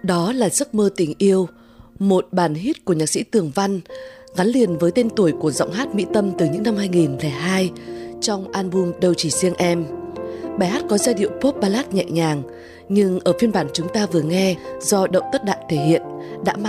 Đó là Giấc mơ tình yêu, một bản hit của nhạc sĩ Tường Văn, gắn liền với tên tuổi của giọng hát Mỹ Tâm từ những năm 2002 trong album Đâu Chỉ Riêng Em. Bài hát có giai điệu pop ballad nhẹ nhàng, nhưng ở phiên bản chúng ta vừa nghe do Đậu Tất Đại thể hiện đã mang